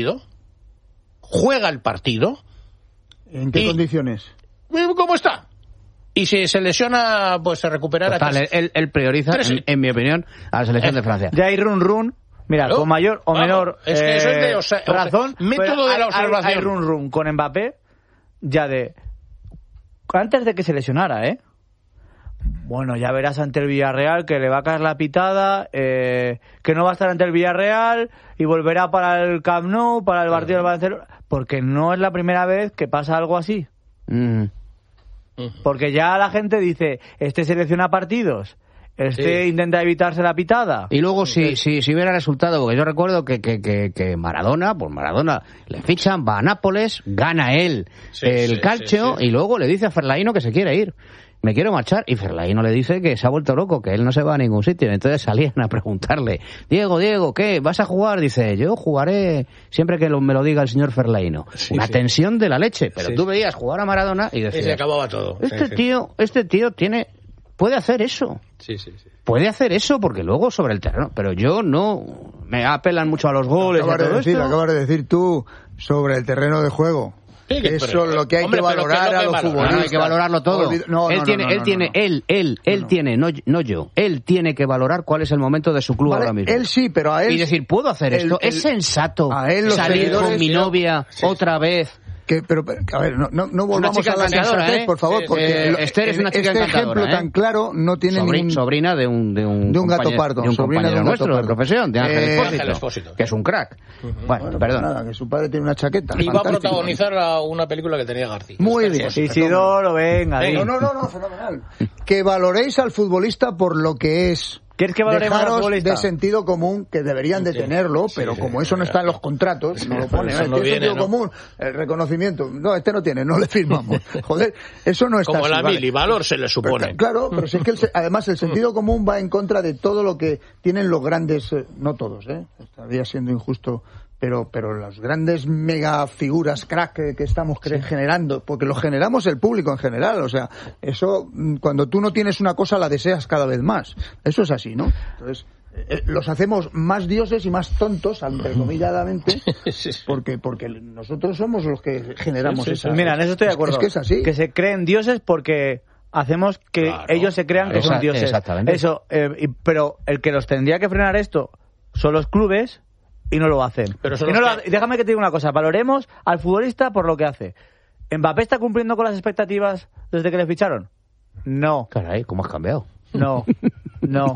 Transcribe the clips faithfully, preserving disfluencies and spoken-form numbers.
juega el partido. ¿En qué y, condiciones? ¿Cómo está? Y si se lesiona, pues se recuperará. Total, él, él prioriza, en, en mi opinión, a la selección eh, de Francia. Ya hay run run. Mira, ¿claro? Con mayor o menor Vamos, es que eso eh, es de o sea, razón, método de la observación. Hay, hay run run con Mbappé, ya de... Antes de que se lesionara, ¿eh? Bueno, ya verás ante el Villarreal que le va a caer la pitada, eh, que no va a estar ante el Villarreal y volverá para el Camp Nou, para el partido del Barcelona, porque no es la primera vez que pasa algo así. Mm. Porque ya la gente dice, este selecciona partidos, este sí. intenta evitarse la pitada. Y luego si, si, si hubiera resultado, porque yo recuerdo que, que, que, que Maradona, pues Maradona le fichan, va a Nápoles, gana él sí, el sí, calcio sí, sí. y luego le dice a Fellaini que se quiere ir. Me quiero marchar, y Fellaini le dice que se ha vuelto loco, que él no se va a ningún sitio. Entonces salían a preguntarle, Diego, Diego, ¿qué? ¿Vas a jugar? Dice, yo jugaré siempre que lo, me lo diga el señor Fellaini. Sí, Una sí. tensión de la leche, pero sí, tú veías jugar a Maradona y decías, y se acababa todo. Este sí, tío, sí. este tío tiene, puede hacer eso. Sí, sí, sí. Puede hacer eso porque luego sobre el terreno, pero yo no, me apelan mucho a los goles. Acabas, y a todo de decir, esto. acabas de decir tú sobre el terreno de juego. Sí, que, eso pero, es lo que hay hombre, que valorar que a los futbolistas. No, hay que valorarlo todo. Olvid- no, él no, tiene, no, no, él no, tiene, no. él, él, él no. tiene, no, no yo, él tiene que valorar cuál es el momento de su club Vale, ahora mismo. él sí, pero a él... Y decir, ¿puedo hacer el, esto? El, es sensato a él los salir con mi novia sí, otra vez. Que, pero, pero, a ver, no, no, no volvamos a la sensatez, ¿eh? por favor, sí, porque eh, Esther es una chica este ejemplo ¿eh? tan claro no tiene Sobrin, ningún... Sobrina de un, de un, de un gato pardo, de un sobrina compañero de un nuestro gato de profesión, de Ángel eh, Expósito, Expósito, que es un crack. Uh-huh. Bueno, bueno, perdón. Nada, que su padre tiene una chaqueta. Y va a protagonizar a una película que tenía García. Muy bien. Isidoro, venga. No, no, no, no, fenomenal. Que valoréis al futbolista por lo que es. ¿Quieres que valoremos al futbolista? De sentido común, que deberían de sí, tenerlo, sí, pero sí, como sí, eso no está en los contratos, sí, no lo pone. ¿Tiene no sentido ¿no? común? El reconocimiento. No, este no tiene, no le firmamos. Joder, eso no está como así. Como la vale. milivalor se le supone. Pero, claro, pero si es que el, además el sentido común va en contra de todo lo que tienen los grandes, eh, no todos, ¿eh? Estaría siendo injusto. Pero, pero las grandes mega figuras crack que, que estamos sí. generando, porque lo generamos el público en general, o sea, eso, cuando tú no tienes una cosa la deseas cada vez más. Eso es así, ¿no? Entonces, eh, los hacemos más dioses y más tontos, entrecomilladamente, porque, porque nosotros somos los que generamos sí, sí, esa. Mira, en eso estoy de acuerdo. Es que es así. Que se creen dioses porque hacemos que claro, ellos se crean claro, que son dioses. Exactamente. Eso, eh, y, pero el que los tendría que frenar esto son los clubes. Y no lo hacen. Pero y no lo, que... Déjame que te diga una cosa. Valoremos al futbolista por lo que hace. ¿Mbappé está cumpliendo con las expectativas desde que le ficharon? No. Caray, ¿cómo has cambiado? No. No.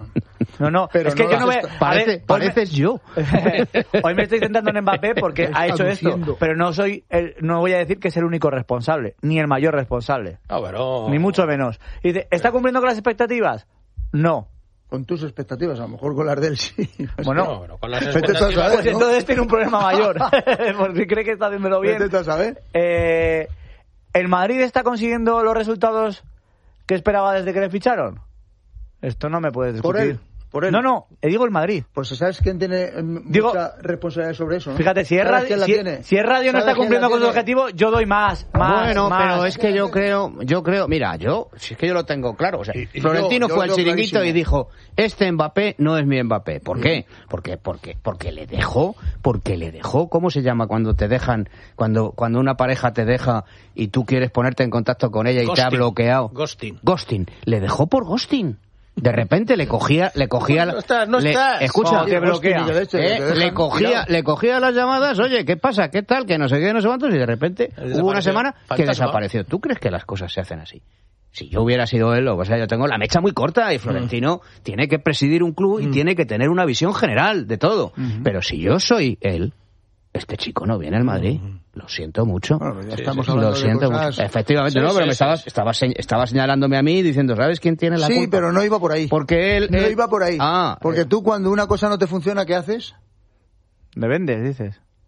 No, no. Pero es que no yo no me... Parece, ver, pareces me... yo. Hoy me estoy centrando en Mbappé porque ha hecho esto. Pero no soy el... no voy a decir que es el único responsable. Ni el mayor responsable. No, pero... Ni mucho menos. Y dice, ¿está cumpliendo con las expectativas? No. Con tus expectativas, a lo mejor con las de él sí. Bueno, no, bueno con las expectativas, pues, pues entonces tiene un problema mayor. Porque cree que está haciéndolo bien. Vete a saber. Eh, ¿El Madrid está consiguiendo los resultados que esperaba desde que le ficharon? Esto no me puedes discutir. Por él. Por él. No, no, digo el Madrid. Pues ¿sabes quién tiene eh, digo, mucha responsabilidad sobre eso? ¿no? Fíjate, si es radio, si, si es radio no está cumpliendo con su objetivo, yo doy más, más, Bueno, más. pero es que yo creo, yo creo, mira, yo, si es que yo lo tengo claro, o sea, y, y Florentino yo, yo fue al chiringuito clarísimo. Y dijo, este Mbappé no es mi Mbappé. ¿Por qué? Porque, porque, porque le dejó, porque le dejó, ¿cómo se llama cuando te dejan, cuando, cuando una pareja te deja y tú quieres ponerte en contacto con ella y ghosting. te ha bloqueado? Ghosting. Ghosting. Le dejó por ghosting. De repente le cogía, le cogía, no estás, no le, estás. escucha, oh, te bloquea. ¿eh? le cogía, le cogía las llamadas, oye, ¿qué pasa? ¿Qué tal? Que no sé qué, no sé cuántos, y de repente hubo una semana Fantasma. que desapareció. ¿Tú crees que las cosas se hacen así? Si yo hubiera sido él, o sea, yo tengo la mecha muy corta y Florentino mm. tiene que presidir un club y mm. tiene que tener una visión general de todo. Mm-hmm. Pero si yo soy él, este chico no viene al Madrid. Mm-hmm. Lo siento mucho. Bueno, ya sí, estamos sí, hablando lo siento de cosas... mucho. Efectivamente, sí, no, pero sí, me estabas, sí. estaba, estaba señalándome a mí diciendo, ¿sabes quién tiene la sí, culpa? Sí, pero no iba por ahí. Porque él... No él... iba por ahí. Ah, Porque eh... tú cuando una cosa no te funciona, ¿qué haces? ¿Me vendes, dices? No.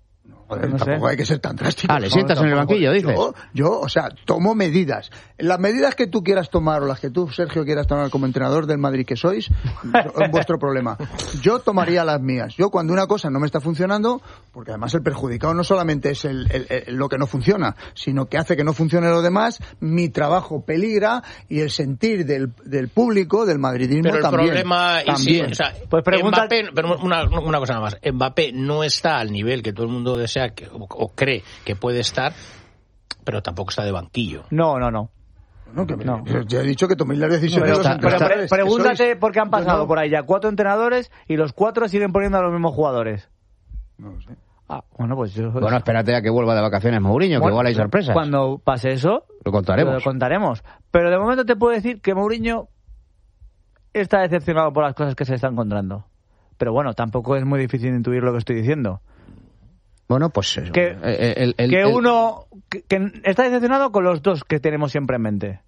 Joder, no tampoco sé. hay que ser tan drástico. Ah, le sientas en el banquillo, dices. Yo, yo, o sea, tomo medidas. Las medidas que tú quieras tomar o las que tú, Sergio, quieras tomar como entrenador del Madrid que sois, es vuestro problema. Yo tomaría las mías. Yo cuando una cosa no me está funcionando, porque además el perjudicado no solamente es el, el, el, lo que no funciona, sino que hace que no funcione lo demás, mi trabajo peligra y el sentir del, del público, del madridismo pero el también. problema y sí, también. o sea, Pues pregunta... Mbappé, pero una, una cosa nada más, Mbappé no está al nivel que todo el mundo desea que, o, o cree que puede estar, pero tampoco está de banquillo. No, no, no. No, que me, No. Ya he dicho que toméis las decisiones Pero, de los pero entrenadores, pre- pregúntate que sois. por qué han pasado Yo no. por ahí ya cuatro entrenadores y los cuatro siguen poniendo a los mismos jugadores. No lo sé. Ah, bueno, pues yo... Bueno, espérate a que vuelva de vacaciones Mourinho, que Bueno, igual hay sorpresas. Cuando pase eso, Lo contaremos. lo contaremos. Pero de momento te puedo decir que Mourinho está decepcionado por las cosas que se está encontrando. Pero bueno, tampoco es muy difícil intuir lo que estoy diciendo. Bueno, pues eso. Que, El- el- el- que el- uno que, que está decepcionado con los dos que tenemos siempre en mente.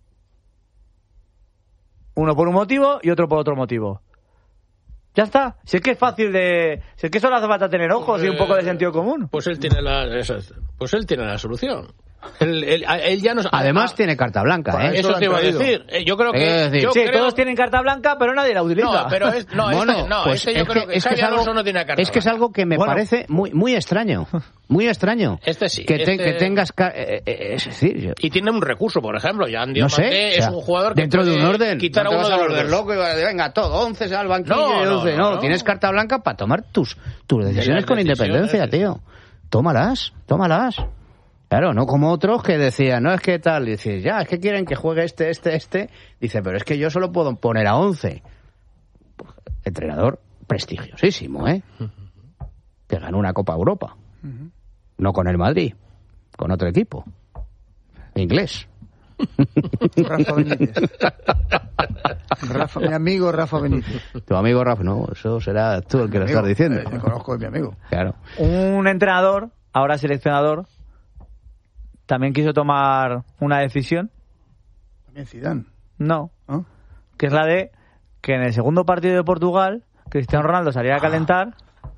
Uno por un motivo y otro por otro motivo. Ya está. Si es que es fácil de... Si es que solo hace falta tener ojos y un poco de sentido común. Pues él tiene la, esa- pues él tiene la solución. Él, él- él ya nos, Además ah, tiene carta blanca, para ¿eh? eso lo te han iba a traído. decir. Eh, Yo creo Hay que que... decir. yo Sí, creo- todos tienen carta blanca, pero nadie la utiliza. No, pero es, no, Bueno, este, no, pues este yo es creo que, que, es que Xavi es algo, Alonso no tiene carta es que es blanca. algo que me Bueno. parece muy muy extraño, muy extraño. Este sí, Que, te- este- que tengas... ca- eh, eh, es decir, yo- Y tiene un recurso, por ejemplo. Ya no sé, es o sea, un jugador que dentro de un puede orden, quitar no a te uno vas de a los volver dos. loco y vas a decir, venga, todo, once al banquillo No, y no, once. no, No, no. tienes carta blanca para tomar tus, tus decisiones las con decisiones, independencia, sí. tío. Tómalas, tómalas. Claro, no como otros que decían, no, es que tal, y dices, ya, es que quieren que juegue este, este, este. Dice, pero es que yo solo puedo poner a once. Entrenador prestigiosísimo, ¿eh? Que ganó una Copa Europa. No con el Madrid, con otro equipo. Inglés. Rafa Benítez. Rafa, mi amigo Rafa Benítez. Tu amigo Rafa, no, eso será tú el que lo Amigo, estás diciendo. eh, yo conozco a mi amigo. Claro. Un entrenador, ahora seleccionador, también quiso tomar una decisión. También Zidane, No, ¿no? que es la de que en el segundo partido de Portugal Cristiano Ronaldo saliera a calentar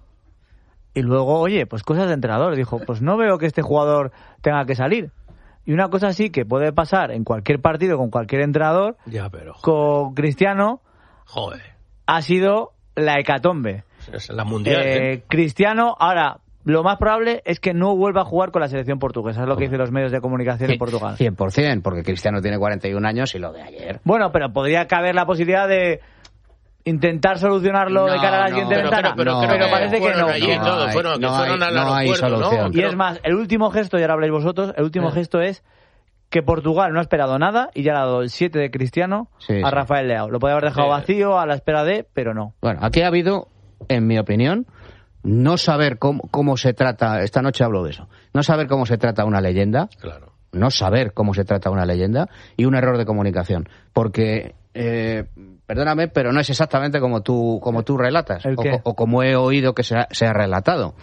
y luego, oye, pues cosas de entrenador. Dijo, pues no veo que este jugador tenga que salir. Y una cosa así que puede pasar en cualquier partido con cualquier entrenador, Ya, pero... con Cristiano Joder. ha sido la hecatombe. Es la mundial. Eh, ¿eh? Cristiano, ahora, lo más probable es que no vuelva a jugar con la selección portuguesa. Es lo que dicen los medios de comunicación en Portugal. cien por ciento, porque Cristiano tiene cuarenta y un años y lo de ayer. Bueno, pero podría caber la posibilidad de intentar solucionarlo de No, cara a la no, siguiente Pero, ventana. pero, pero, No, creo pero que parece que fueron no. allí y No todo, hay- fueron, que no hay- fueron al no hay aeropuerto, ¿no? solución. Y es más, el último gesto, y ahora habláis vosotros, el último Sí. gesto es que Portugal no ha esperado nada y ya le ha dado el siete de Cristiano Sí, a sí. Rafael Leao. Lo podía haber dejado Sí. vacío a la espera de, pero no. Bueno, aquí ha habido, en mi opinión, no saber cómo, cómo se trata, esta noche hablo de eso, no saber cómo se trata una leyenda, Claro. no saber cómo se trata una leyenda y un error de comunicación. Porque, eh, perdóname, pero no es exactamente como tú, como tú relatas ¿El o, qué? o como he oído que se ha, se ha relatado.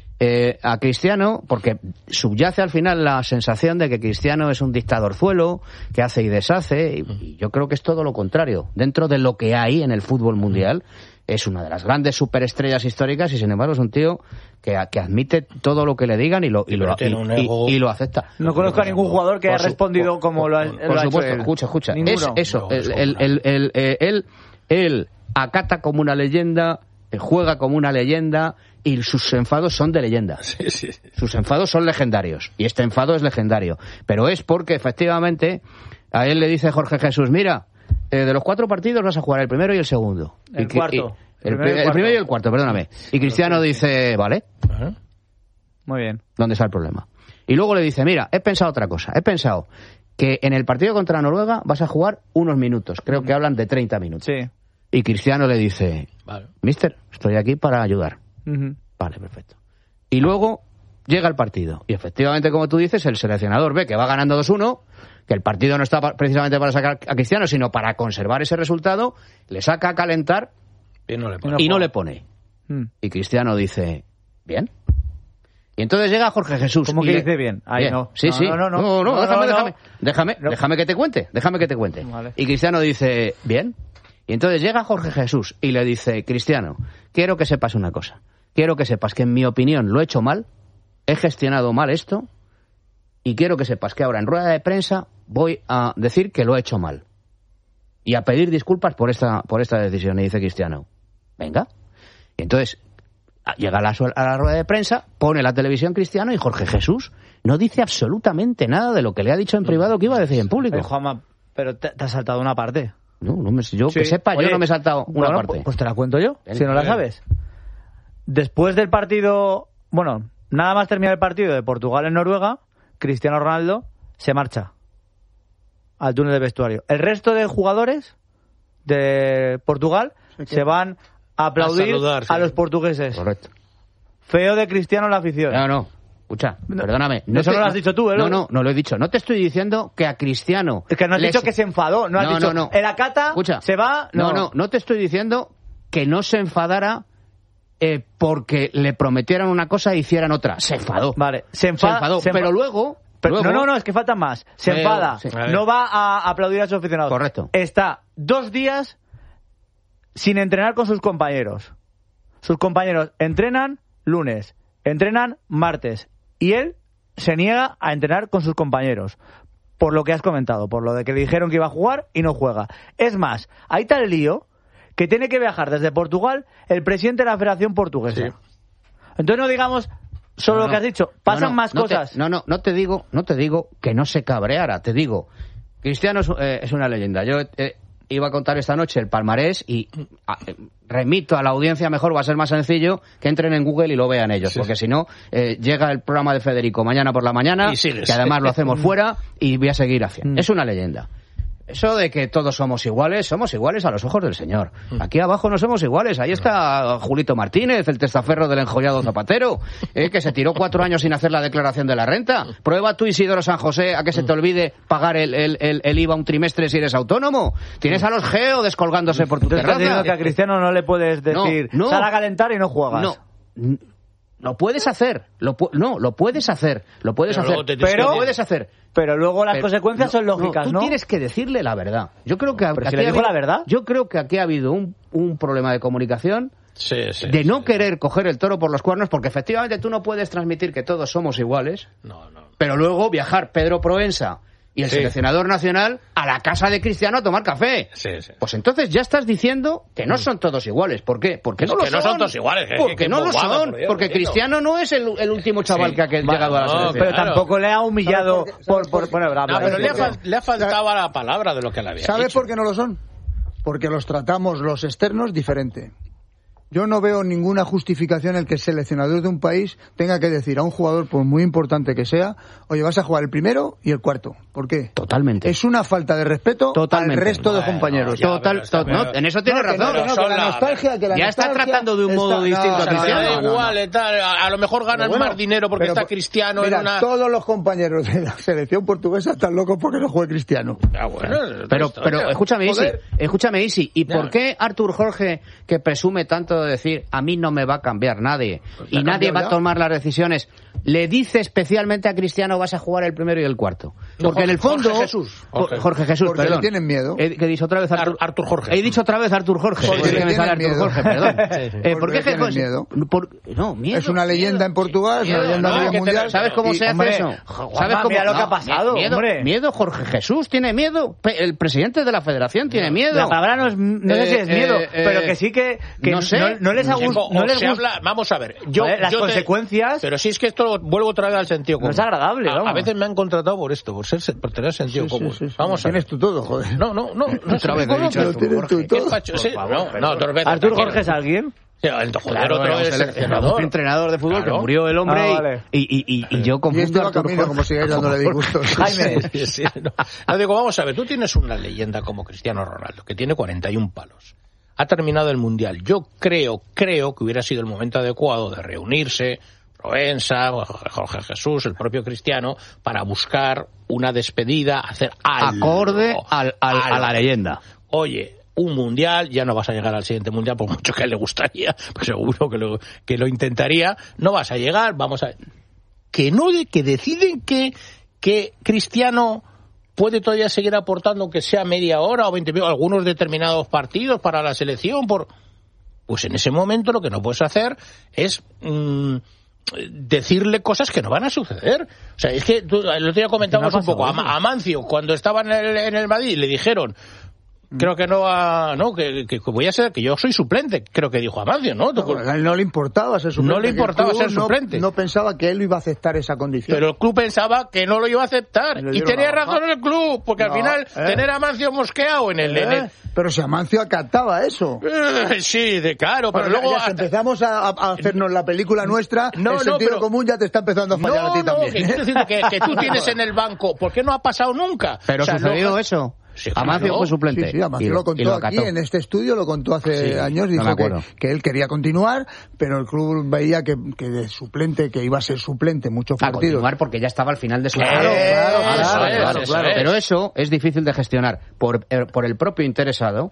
Eh, a Cristiano, porque subyace al final la sensación de que Cristiano es un dictadorzuelo, que hace y deshace, y, y yo creo que es todo lo contrario. Dentro de lo que hay en el fútbol mundial, es una de las grandes superestrellas históricas y sin embargo es un tío que, que admite todo lo que le digan y lo, y Sí, lo, pero tiene y- un y- ego. y lo acepta. No conozco a ningún jugador que Por haya su- respondido por- como por- lo ha, por lo ha hecho supuesto, él. escucha, escucha. Ninguno. Es eso, No, el- eso el- nada. el- el- el- él, él acata como una leyenda, eh, juega como una leyenda y sus enfados son de leyenda. Sí, sí. Sus enfados son legendarios y este enfado es legendario. Pero es porque efectivamente a él le dice Jorge Jesús, mira, eh, de los cuatro partidos vas a jugar el primero y el segundo. El Y que- cuarto. y- El el, primero y el el cuarto. primero y el cuarto, perdóname. Y Cristiano dice, vale, Ajá. Muy bien. ¿dónde está el problema? Y luego le dice, mira, he pensado otra cosa. He pensado que en el partido contra Noruega vas a jugar unos minutos. Creo que hablan de treinta minutos. Sí. Y Cristiano le dice, Vale. mister, estoy aquí para ayudar. Ujú. Vale, perfecto. Y luego llega el partido. Y efectivamente, como tú dices, el seleccionador ve que va ganando dos uno, que el partido no está pa- precisamente para sacar a Cristiano, sino para conservar ese resultado, le saca a calentar Y no le Y pone. no y no juega. le pone. Mm. Y Cristiano dice, bien. Y entonces llega Jorge Jesús. ¿Cómo y que le- dice bien? Ahí Bien. no. Sí, No, sí. no, no, no. no, No, déjame, no, déjame, no. déjame, No. déjame que te cuente, déjame que te cuente. Vale. Y Cristiano dice, bien. Y entonces llega Jorge Jesús y le dice, Cristiano, quiero que sepas una cosa. Quiero que sepas que en mi opinión lo he hecho mal, he gestionado mal esto y quiero que sepas que ahora en rueda de prensa voy a decir que lo he hecho mal y a pedir disculpas por esta por esta decisión. Y dice Cristiano, venga. Y entonces llega a la, a la rueda de prensa, pone la televisión Cristiano y Jorge Jesús no dice absolutamente nada de lo que le ha dicho en privado que iba a decir en público. Pero, Juanma, pero te, te has saltado una parte. No, no me, yo Sí. que sepa, Oye, yo no me he saltado una bueno, parte. Pues te la cuento yo, Bien, si no la bien. sabes. Después del partido, bueno, nada más terminar el partido de Portugal en Noruega, Cristiano Ronaldo se marcha al túnel de vestuario. El resto de jugadores de Portugal se van a aplaudir a, saludar, sí. los portugueses. Correcto. Feo de Cristiano en la afición. No, no. Escucha, perdóname. Eso no lo has dicho tú, ¿eh? No, no, no lo he dicho. No te estoy diciendo que a Cristiano... Es que no has les- dicho que se enfadó, no has No, dicho, no, no. el Akata Escucha. se va... No, no, no te estoy diciendo que no se enfadara eh, porque le prometieran una cosa e hicieran otra. Se enfadó. Vale, se Se enfada, enfadó. se Pero enfa- luego... Pero- luego- no, no, no, es que faltan más. Se Pero- enfada, sí. no va a aplaudir a sus aficionados. Correcto. Está dos días sin entrenar con sus compañeros. Sus compañeros entrenan lunes, entrenan martes, y él se niega a entrenar con sus compañeros. Por lo que has comentado, por lo de que le dijeron que iba a jugar y no juega. Es más, hay tal lío que tiene que viajar desde Portugal el presidente de la Federación Portuguesa. Sí. Entonces no digamos solo No, lo que no. has dicho, pasan No, no, más no te- cosas. no, no, no te digo, no te digo que no se cabreara, te digo, Cristiano es, eh, es una leyenda. Yo eh, iba a contar esta noche el palmarés y a, eh, remito a la audiencia, mejor va a ser más sencillo que entren en Google y lo vean ellos, Sí. porque si no, eh, llega el programa de Federico mañana por la mañana, Y sigues. que además lo hacemos fuera y voy a seguir haciendo. Mm. Es una leyenda. Eso de que todos somos iguales, somos iguales a los ojos del Señor. Aquí abajo no somos iguales. Ahí está Julito Martínez, el testaferro del enjollado Zapatero, eh, que se tiró cuatro años sin hacer la declaración de la renta. Prueba tú, Isidoro San José, a que se te olvide pagar el, el, el, el I V A un trimestre si eres autónomo. Tienes a los Geo descolgándose por tu Entonces estás diciendo que terraza. a Cristiano no le puedes No, decir, no. sal a calentar y no juegas. No. N- Lo puedes hacer. Lo pu- no, lo puedes hacer. Lo puedes Pero hacer. luego te tienes Pero que- lo puedes hacer. Pero luego las Pero- consecuencias son lógicas, tú ¿no? tienes que decirle la verdad. Yo creo que Pero aquí si le ha dijo habido- la verdad. Yo creo que aquí ha habido un, un problema de comunicación Sí, sí, de no sí. querer coger el toro por los cuernos, porque efectivamente tú no puedes transmitir que todos somos iguales, No, no. pero luego viajar Pedro Proensa y el Sí. seleccionador nacional a la casa de Cristiano a tomar café. Sí, sí. Pues entonces ya estás diciendo que no son todos iguales. ¿Por qué? Porque no Es lo que no son. son todos iguales, que- Porque que no lo bobada, son. por Dios, Porque bendito. Cristiano no es el, el último chaval Sí. que ha que- llegado a la no, selección. Pero claro. tampoco le ha humillado ¿Sabes por qué? por... ¿Sabes por, por qué? bueno, habla, No, habla. pero le, ha porque- fal- le ha faltado la palabra de lo que le había ¿Sabes dicho. por qué no lo son? Porque los tratamos los externos diferente. Yo no veo ninguna justificación en el que el seleccionador de un país tenga que decir a un jugador, por muy importante que sea, oye, vas a jugar el primero y el cuarto. ¿Por qué? Totalmente. Es una falta de respeto Totalmente. al resto de Bueno, compañeros. ya, Total, pero está- to- no, pero- en eso tienes No, que no, razón. que no, que Son la la- nostalgia, que la Ya está nostalgia tratando de un modo está- distinto a no, O sea, me Cristiano. da no, no, igual, no. y tal. A, a lo mejor ganan Pero bueno, más dinero porque pero está por- Cristiano mira, en una... todos los compañeros de la selección portuguesa están locos porque no juegue Cristiano. Ah, bueno, es otra Pero, historia. pero escúchame, Isi, Joder. escúchame, Isi, ¿y Ya. por qué Artur Jorge, que presume tanto de decir a mí no me va a cambiar nadie Pues y ha nadie cambiado va a ya. tomar las decisiones, le dice especialmente a Cristiano vas a jugar el primero y el cuarto? No, Porque en el Jorge- fondo... Jorge Jesús. Jorge, Jorge. Jesús, Porque perdón. le tienen miedo. He, que he dicho otra vez Artur, Ar- Artur Jorge. He dicho otra vez Artur Jorge. Porque Es que le me sale tienen Artur miedo. Jorge, perdón. Sí, sí. Eh, Porque ¿Por qué le tienen pues, miedo. por- no, miedo. Es una leyenda miedo. en Portugal, es una Miedo, leyenda no, a hay nivel que mundial. tener- ¿Sabes cómo Y, se hace hombre, eso? Juanma, ¿Sabes cómo? mira lo que ha No, pasado, miedo, hombre. miedo, Jorge Jesús tiene miedo. Pe- El presidente de la federación tiene miedo. La palabra no, es, no sé si es Eh, miedo, eh, pero eh, que sí que, que no sé. no les ha Chico, gustado. No o les se gusta. habla- vamos a ver, yo, Joder, las yo te- consecuencias- pero si es que esto lo- vuelvo otra vez al sentido común. No es agradable, a, vamos. a veces me han contratado por esto, por ser por tener sentido Sí, sí, común. sí, sí. Vamos a ver. Tienes tú todo, joder. No, no, no. no Otra vez no, he no, dicho pero Artur tienes tú Jorge. todo. ¿qué facho? Sí, favor, no, perdón. no, dos veces, Artur tranquilo. Jorge es alguien. Sí, el- joder, Claro, otro era un es selec- seleccionador. un entrenador de fútbol Claro. que murió el hombre Ah, y- vale. y, y, y, y yo Y confundo este a va Artur camino, Jorge. como sigáis dándole disgustos. Jaime. Sí, sí, no. No, digo, vamos a ver, tú tienes una leyenda como Cristiano Ronaldo, que tiene cuarenta y un palos. Ha terminado el Mundial. Yo creo, creo que hubiera sido el momento adecuado de reunirse, Proensa, Jorge Jesús, el propio Cristiano, para buscar una despedida, hacer algo. Acorde al, al- a la algo. leyenda. Oye, un mundial, ya no vas a llegar al siguiente mundial, por mucho que a él le gustaría, pues seguro que lo, que lo intentaría, no vas a llegar, vamos a... Que no, de, que deciden que, que Cristiano puede todavía seguir aportando, aunque sea media hora o veinte minutos, algunos determinados partidos para la selección, por... Pues en ese momento lo que no puedes hacer es... mmm, decirle cosas que no van a suceder. O sea, es que tú, el otro día comentábamos un poco, a, a Mancio, cuando estaba en el, en el Madrid, le dijeron, creo que no va, no, que, que voy a ser, que yo soy suplente, creo que dijo Amancio, ¿no? No, a él no le importaba ser suplente. No le importaba ser suplente. No, no pensaba que él iba a aceptar esa condición. Pero el club pensaba que no lo iba a aceptar. Y, y tenía razón el club, porque no, al final eh. tener a Amancio mosqueado en el, eh. en el... Pero si Amancio acataba eso. Eh, sí, de claro, pero bueno, luego... Ya, ya hasta... empezamos a, a hacernos la película nuestra, no, el no, sentido pero... común ya te está empezando a fallar no, a ti no, también. Que, ¿eh? que, que tú tienes en el banco, ¿por qué no ha pasado nunca? Pero o sea, sucedió no... eso. Sí, Amancio claro. fue suplente. Sí, sí, Amancio y, lo contó lo aquí en este estudio, lo contó hace sí, años, dijo no que, que él quería continuar, pero el club veía que, que de suplente, que iba a ser suplente muchos a partidos. continuar porque ya estaba al final de su claro, claro, claro, claro, claro, claro, claro, eso claro. es. Pero eso es difícil de gestionar por, por el propio interesado,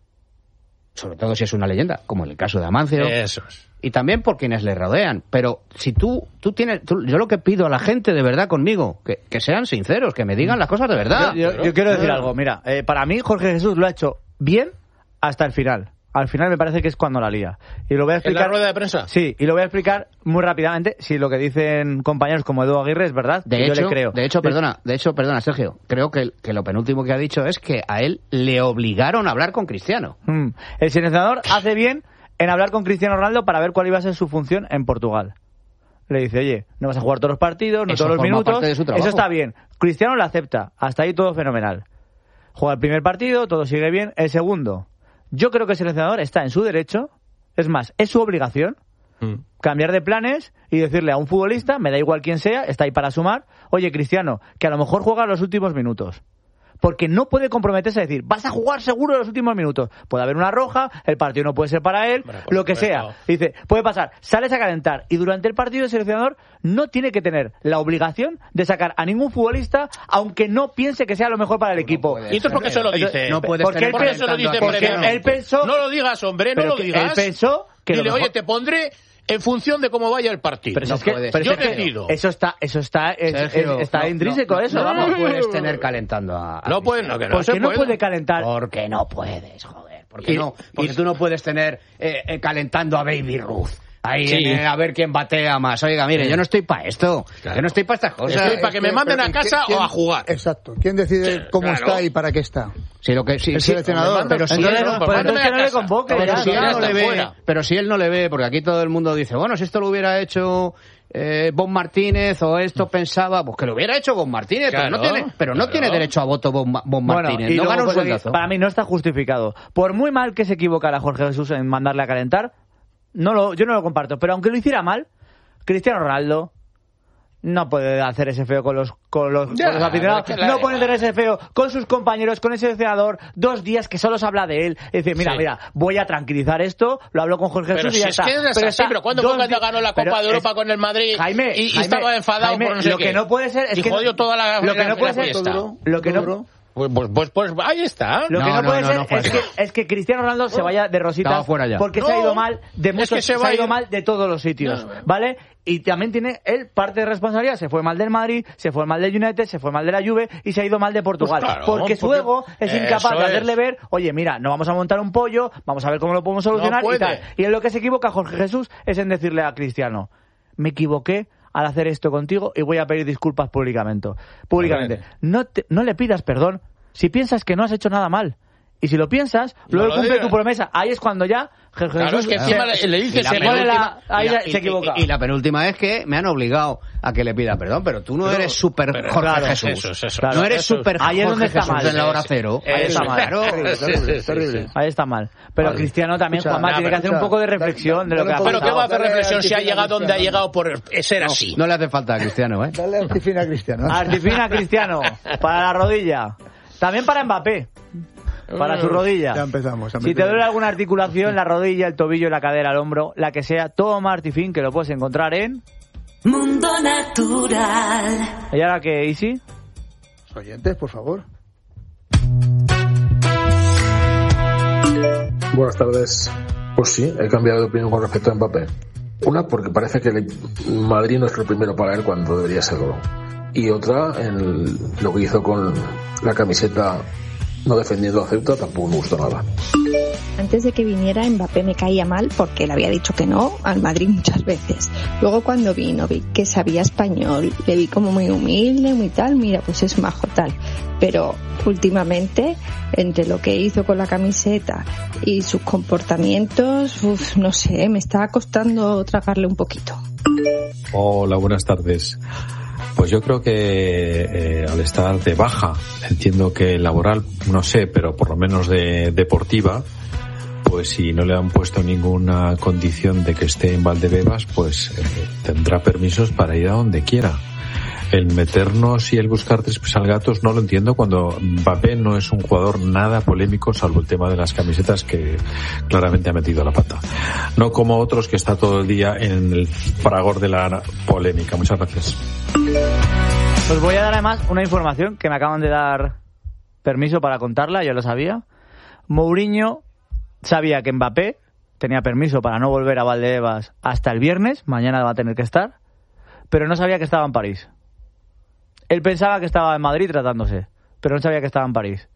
sobre todo si es una leyenda, como en el caso de Amancio. Eso es. Y también por quienes le rodean. Pero si tú, tú tienes, tú, yo lo que pido a la gente de verdad conmigo, que, que sean sinceros, que me digan las cosas de verdad. Yo, yo, yo quiero decir algo, mira, eh, para mí Jorge Jesús lo ha hecho bien hasta el final. Al final me parece que es cuando la lía. Y lo voy a explicar. ¿En la rueda de prensa? Sí, y lo voy a explicar muy rápidamente, si lo que dicen compañeros como Edu Aguirre es verdad, de yo hecho, le creo. De hecho, perdona, de hecho, perdona, Sergio, creo que, que lo penúltimo que ha dicho es que a él le obligaron a hablar con Cristiano. Mm. El seleccionador hace bien en hablar con Cristiano Ronaldo para ver cuál iba a ser su función en Portugal. Le dice, oye, no vas a jugar todos los partidos, no Eso todos los forma minutos. parte de su trabajo. Eso está bien. Cristiano lo acepta. Hasta ahí todo fenomenal. Juega el primer partido, todo sigue bien. El segundo, yo creo que el seleccionador está en su derecho, es más, es su obligación, mm. cambiar de planes y decirle a un futbolista, me da igual quién sea, está ahí para sumar, oye, Cristiano, que a lo mejor juega los últimos minutos. Porque no puede comprometerse a decir, vas a jugar seguro los últimos minutos. Puede haber una roja, el partido no puede ser para él, bueno, lo que sea. Dice, puede pasar, sales a calentar y durante el partido el seleccionador no tiene que tener la obligación de sacar a ningún futbolista, aunque no piense que sea lo mejor para el equipo. ¿Y esto es porque se lo dice? No puede porque él pensó, lo dice porque él pensó, no lo digas, hombre, no lo digas. Él pensó que dile, lo mejor... oye, te pondré en función de cómo vaya el partido. Pero no es que, puedes. pero yo es que decido. Eso está, eso está, es, Sergio, es, está no, intrínseco no, eso. No, vamos. no puedes tener calentando a... a no puedes, no, que no ¿Por se qué no puede? puede calentar? Porque no puedes, joder. Porque y, no, porque y, tú no puedes tener eh, eh, calentando a Baby Ruth. Ahí sí. en, a ver quién batea más. Oiga, mire, sí. yo no estoy para esto. Claro. Yo no estoy para estas cosas. Estoy para que me manden a casa ¿quién, o a jugar. Exacto. ¿Quién decide Sí, cómo claro. está y para qué está? Sí, lo que, sí, el sí, seleccionador. Pero si él no, pues entonces no le convoque. Pero, ya, si él ya, no le ve, fuera. pero si él no le ve, porque aquí todo el mundo dice, bueno, si esto lo hubiera hecho eh, Bob Martínez o esto pensaba, pues que lo hubiera hecho Bob Martínez, claro, pero no tiene, pero claro. no tiene derecho a voto Bob, Bob Martínez. Bueno, y no luego, gana un pues, sueldazo. para mí no está justificado. Por muy mal que se equivocara Jorge Jesús en mandarle a calentar, no lo, yo no lo comparto. Pero aunque lo hiciera mal, Cristiano Ronaldo no puede hacer ese feo con los, con los, ya, con los aficionados, la... no puede hacer ese feo con sus compañeros, con el seleccionador, dos días que solo se habla de él. Es decir, mira, sí. mira, voy a tranquilizar esto, lo hablo con Jorge pero Jesús y si ya es está. Que es pero, así, pero cuando Boca ganó la Copa de Europa es... con el Madrid Jaime, y, y Jaime, estaba enfadado Jaime, por no sé lo qué. que no puede ser es y que jodió toda la lo que no puede ser fiesta. Duro, lo que no duro. Pues, pues, pues, pues ahí está. Lo no, que no, no puede no, ser no fue es, que, es que Cristiano Ronaldo se vaya de rositas porque no, se ha ido mal de muchos, es que se, se va ha ido ir... mal de todos los sitios, no, no. ¿vale? Y también tiene él parte de responsabilidad. Se fue mal del Madrid, se fue mal del United, se fue mal de la Juve y se ha ido mal de Portugal. Pues claro, porque su porque... ego es incapaz de hacerle es. ver, oye, mira, no vamos a montar un pollo, vamos a ver cómo lo podemos solucionar no y tal. Y en lo que se equivoca Jorge Jesús es en decirle a Cristiano, me equivoqué al hacer esto contigo y voy a pedir disculpas públicamente. Públicamente. No, te, no le pidas perdón si piensas que no has hecho nada mal. Y si lo piensas, no luego lo cumple diga. tu promesa. Ahí es cuando ya Jesús claro, es que encima se, le, le dice se pone la, ahí y la, se equivoca. Y, y, y la penúltima es que me han obligado a que le pida perdón, pero tú no pero, eres súper Jorge claro, Jesús. Eso, eso, eso, no claro, eres súper Jorge Jorge está Jesús mal. en la hora cero. Ahí está mal. Claro. Terrible, terrible. Ahí está mal. Pero vale. Cristiano también, Escucha, Juanma, nah, tiene que hacer un poco de reflexión de lo que ha pasado. Pero ¿qué va a hacer Dale reflexión si ha Artifina llegado donde ha Cristiano. llegado por ser así? No le hace falta a Cristiano, ¿eh? Dale artifina a Cristiano. Artifina Cristiano, para la rodilla. También para Mbappé. Para su rodilla. Ya empezamos. Ya Si te duele alguna articulación, la rodilla, el tobillo, la cadera, el hombro, la que sea, toma Artifin, que lo puedes encontrar en... Mundo Natural. ¿Y ahora qué, Isi? Los oyentes, por favor. Buenas tardes. Pues sí, he cambiado de opinión con respecto a Mbappé. Una, porque parece que el Madrid no es el primero para él cuando debería serlo. Y otra, en lo que hizo con la camiseta no defendiendo a Ceuta tampoco me gustó nada. Antes de que viniera, Mbappé me caía mal porque le había dicho que no al Madrid muchas veces. Luego cuando vino, vi que sabía español, le vi como muy humilde, muy tal, mira, pues es majo tal. Pero últimamente, entre lo que hizo con la camiseta y sus comportamientos, uf, no sé, me está costando tragarle un poquito. Hola, buenas tardes. Pues yo creo que eh, al estar de baja, entiendo que laboral, no sé, pero por lo menos de deportiva, pues si no le han puesto ninguna condición de que esté en Valdebebas, pues eh, tendrá permisos para ir a donde quiera. El meternos y el buscar tres pies al gato no lo entiendo cuando Mbappé no es un jugador nada polémico, salvo el tema de las camisetas que claramente ha metido la pata. No como otros que está todo el día en el fragor de la polémica. Muchas gracias. Os voy a dar además una información que me acaban de dar permiso para contarla, yo lo sabía. Mourinho sabía que Mbappé tenía permiso para no volver a Valdebebas hasta el viernes, mañana va a tener que estar, pero no sabía que estaba en París. Él pensaba que estaba en Madrid tratándose, pero no sabía que estaba en París.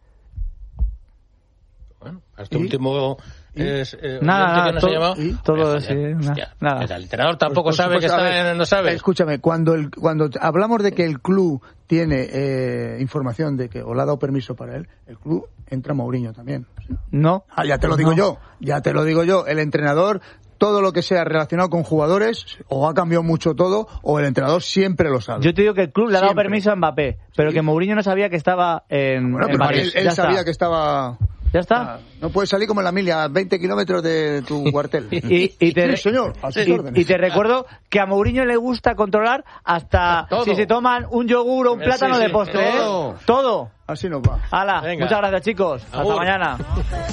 Bueno, este último es eh, nada, nada, que no todo, se llama y todo sí, hostia, nada. El entrenador tampoco Pues, sabe pues, que a está ver, en, no sabe. Escúchame, cuando el, cuando hablamos de que el club tiene eh, información de que o le ha dado permiso para él, el club entra Mourinho también. No. Ah, ya te lo digo no. yo, ya te lo digo yo. El entrenador, todo lo que sea relacionado con jugadores, o ha cambiado mucho todo, o el entrenador siempre lo sabe. Yo te digo que el club le ha dado Siempre. permiso a Mbappé, pero Sí. que Mourinho no sabía que estaba en, Bueno, en pero París. él, él Ya sabía está. que estaba... Ya está. No puedes salir como en la milla, a veinte kilómetros de tu cuartel. Y, y te, Sí, señor, a sus y- órdenes. y te recuerdo que a Mourinho le gusta controlar hasta Todo. si se toman un yogur o un Sí, plátano sí, de postre. todo. ¿eh? Todo. Así nos va. Hala, Venga. muchas gracias chicos. Agur. Hasta mañana.